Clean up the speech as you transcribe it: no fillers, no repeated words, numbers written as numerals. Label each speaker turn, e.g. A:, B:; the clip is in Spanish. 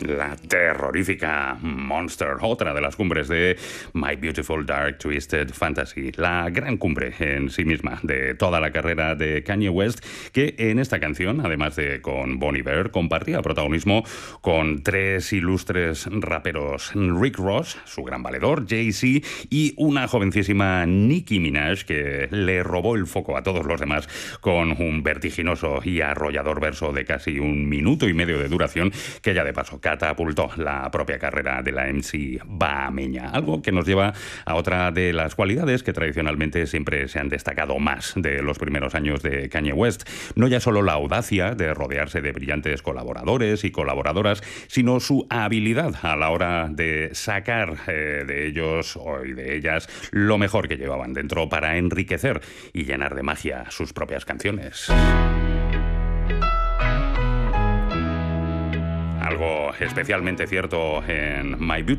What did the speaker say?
A: La terrorífica Monster, otra de las cumbres de My Beautiful Dark Twisted Fantasy, la gran cumbre en sí misma de toda la carrera de Kanye West, que en esta canción, además de con Bon Iver, compartía protagonismo con tres ilustres raperos: Rick Ross, su gran valedor, Jay-Z, y una jovencísima Nicki Minaj, que le robó el foco a todos los demás con un vertiginoso y arrollador verso de casi 1 minuto y medio de duración, que ya de paso catapultó la propia carrera de la MC bahameña. Algo que nos lleva a otra de las cualidades que tradicionalmente siempre se han destacado más de los primeros años de Kanye West. No ya solo la audacia de rodearse de brillantes colaboradores y colaboradoras, sino su habilidad a la hora de sacar de ellos o de ellas lo mejor que llevaban dentro para enriquecer y llenar de magia sus propias canciones. Algo especialmente cierto en My Beautiful